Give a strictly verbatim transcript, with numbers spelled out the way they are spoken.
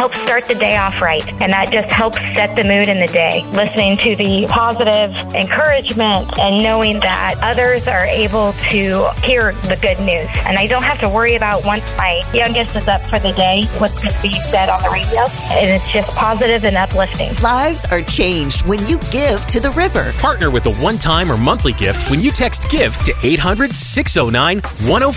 helps start the day off right. And that just helps set the mood in the day. Listening to the positive encouragement and knowing that others are able to hear the good news. And I don't have to worry about once my youngest is up for the day, what's going to be said on the radio. And it's just positive and uplifting. Lives are changed when you give to the river. Partner with a one-time or monthly gift when you text GIVE to eight hundred, six oh nine, one oh